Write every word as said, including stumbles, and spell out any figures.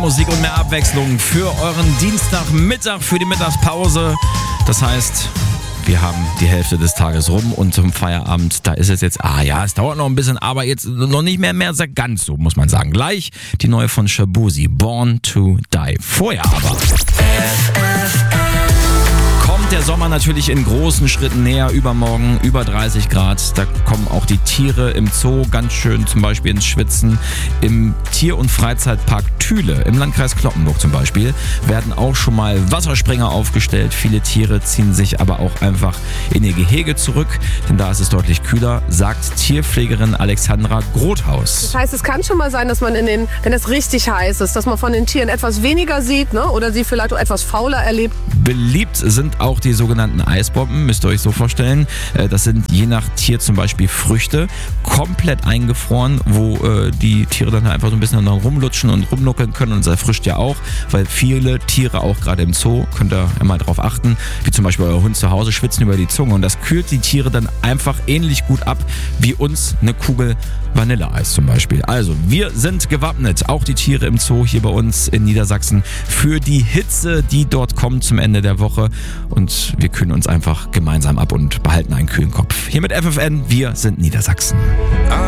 Musik und mehr Abwechslung für euren Dienstagmittag, für die Mittagspause. Das heißt, wir haben die Hälfte des Tages rum und zum Feierabend, da ist es jetzt, ah ja, es dauert noch ein bisschen, aber jetzt noch nicht mehr, mehr ganz so, muss man sagen. Gleich die neue von Shaboozey, Born to Die. Vorher aber kommt der Sommer natürlich in großen Schritten näher. Übermorgen über dreißig Grad. Da kommen auch die Tiere im Zoo ganz schön zum Beispiel ins Schwitzen. Im Tier- und Freizeitpark Thüle, im Landkreis Cloppenburg zum Beispiel, werden auch schon mal Wasserspringer aufgestellt. Viele Tiere ziehen sich aber auch einfach in ihr Gehege zurück, denn da ist es deutlich kühler, sagt Tierpflegerin Alexandra Grothaus. Das heißt, es kann schon mal sein, dass man in den, wenn es richtig heiß ist, dass man von den Tieren etwas weniger sieht, ne? Oder sie vielleicht auch etwas fauler erlebt. Beliebt sind auch die sogenannten Eisbomben, müsst ihr euch so vorstellen. Das sind je nach Tier zum Beispiel Früchte, komplett eingefroren, wo äh, die Tiere dann einfach so ein bisschen dann rumlutschen und rumnuckeln können, und das erfrischt ja auch, weil viele Tiere auch gerade im Zoo, könnt ihr mal drauf achten, wie zum Beispiel euer Hund zu Hause, schwitzen über die Zunge, und das kühlt die Tiere dann einfach ähnlich gut ab wie uns eine Kugel Vanilleeis zum Beispiel. Also, wir sind gewappnet, auch die Tiere im Zoo hier bei uns in Niedersachsen, für die Hitze, die dort kommt zum Ende der Woche, und wir kühlen uns einfach gemeinsam ab und behalten einen kühlen Kopf. Hier mit F F N, wir sind Niedersachsen.